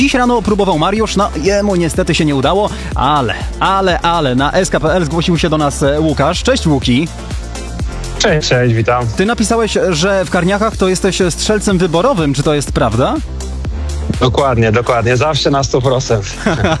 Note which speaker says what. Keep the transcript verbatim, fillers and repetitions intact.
Speaker 1: Dziś rano próbował Mariusz, no jemu niestety się nie udało, ale, ale, ale na S K P L zgłosił się do nas Łukasz. Cześć Łuki.
Speaker 2: Cześć, cześć, witam.
Speaker 1: Ty napisałeś, że w Karniachach to jesteś strzelcem wyborowym, czy to jest prawda?
Speaker 2: Dokładnie, dokładnie, zawsze na sto procent.